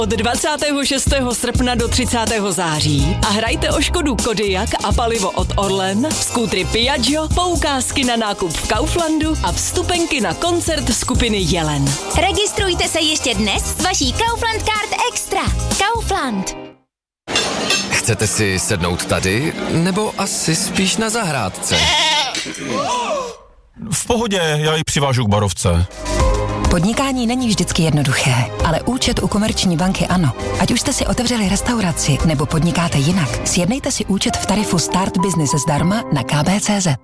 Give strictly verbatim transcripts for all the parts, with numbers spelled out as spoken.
Od dvacátého šestého srpna do třicátého září a hrajte o Škodu Kodiaq a palivo od Orlen, skútry Piaggio, poukázky na nákup v Kauflandu a vstupenky na koncert skupiny Jelen. Registrujte se ještě dnes s vaší Kaufland Card Extra. Kaufland. Chcete si sednout tady, nebo asi spíš na zahrádce? V pohodě, já ji přivážu k barovce. Podnikání není vždycky jednoduché, ale účet u Komerční banky ano. Ať už jste si otevřeli restauraci nebo podnikáte jinak, sjednejte si účet v tarifu Start Business zdarma na k b tečka cé zet.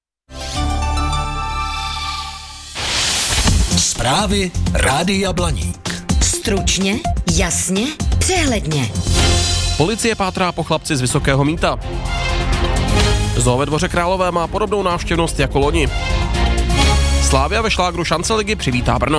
Zprávy Rádia Blaník. Stručně, jasně, přehledně. Policie pátrá po chlapci z Vysokého Mýta. Zoo ve Dvoře Králové má podobnou návštěvnost jako loni. Slavia ve šlágru šance ligy přivítá Brno.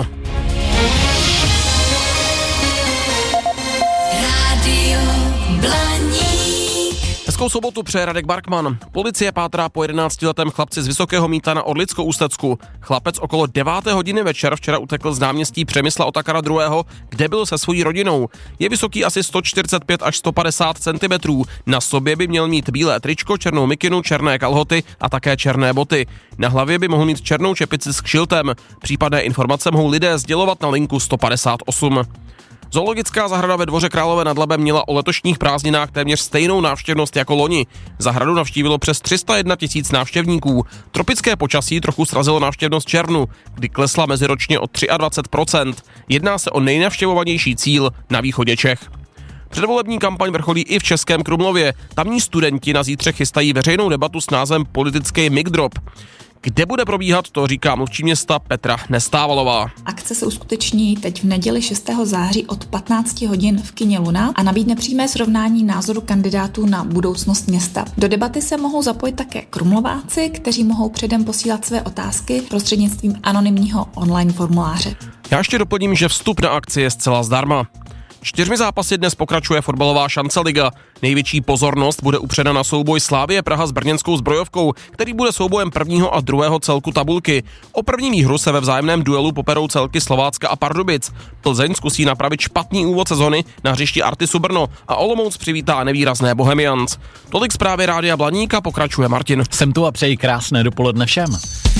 Rádio Blaník. Hezkou sobotu přeje Radek Barkman. Policie pátrá po jedenáctiletém chlapci z Vysokého Mýta na Orlicko-Ústecku. Chlapec okolo deváté hodiny večer včera utekl z náměstí Přemysla Otakara druhého., kde byl se svojí rodinou. Je vysoký asi sto čtyřicet pět až sto padesát centimetrů. Na sobě by měl mít bílé tričko, černou mikinu, černé kalhoty a také černé boty. Na hlavě by mohl mít černou čepici s kšiltem. Případné informace mohou lidé sdělovat na linku sto padesát osm. Zoologická zahrada ve Dvoře Králové nad Labem měla o letošních prázdninách téměř stejnou návštěvnost jako loni. Zahradu navštívilo přes tři sta jedna tisíc návštěvníků. Tropické počasí trochu srazilo návštěvnost červnu, kdy klesla meziročně o dvacet tři procent. Jedná se o nejnavštěvovanější cíl na východě Čech. Předvolební kampaň vrcholí i v Českém Krumlově. Tamní studenti na zítřek chystají veřejnou debatu s názvem Politický mic drop. Kde bude probíhat, to říká mluvčí města Petra Nestávalová. Akce se uskuteční teď v neděli šestého září od patnácti hodin v kině Luna a nabídne přímé srovnání názoru kandidátů na budoucnost města. Do debaty se mohou zapojit také krumlováci, kteří mohou předem posílat své otázky prostřednictvím anonymního online formuláře. Já ještě doplním, že vstup na akci je zcela zdarma. Čtyřmi zápasy dnes pokračuje fotbalová šance liga. Největší pozornost bude upřena na souboj Slavie Praha s brněnskou Zbrojovkou, který bude soubojem prvního a druhého celku tabulky. O první výhru se ve vzájemném duelu poperou celky Slovácka a Pardubic. Plzeň zkusí napravit špatný úvod sezony na hřišti Artisu Brno a Olomouc přivítá nevýrazné Bohemians. Tolik zprávy Rádia Blaníka, pokračuje Martin. Jsem tu a přeji krásné dopoledne všem.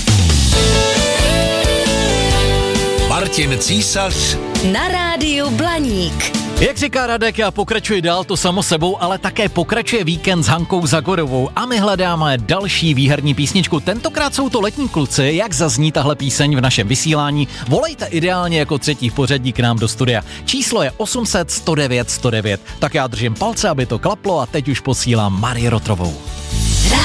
Martin Císař Na Rádiu Blaník. Jak říká Radek, já pokračuji dál, to samo sebou, ale také pokračuje víkend s Hankou Zagorovou a my hledáme další výherní písničku. Tentokrát jsou to Letní kluci. Jak zazní tahle píseň v našem vysílání? Volejte ideálně jako třetí v pořadí k nám do studia. Číslo je osm set sto devět sto devět. Tak já držím palce, aby to klaplo a teď už posílám Marii Rotrovou.